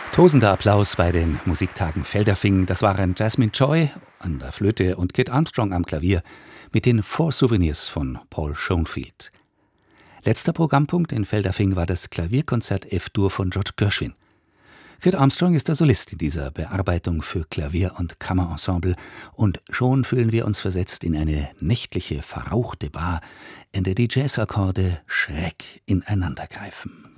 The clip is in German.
Tosender Applaus bei den Musiktagen Feldafing. Das waren Jasmine Joy an der Flöte und Kit Armstrong am Klavier mit den 4 Souvenirs von Paul Schoenfield. Letzter Programmpunkt in Feldafing war das Klavierkonzert F-Dur von George Gershwin. Kit Armstrong ist der Solist in dieser Bearbeitung für Klavier und Kammerensemble und schon fühlen wir uns versetzt in eine nächtliche, verrauchte Bar, in der die Jazzakkorde schräg ineinandergreifen.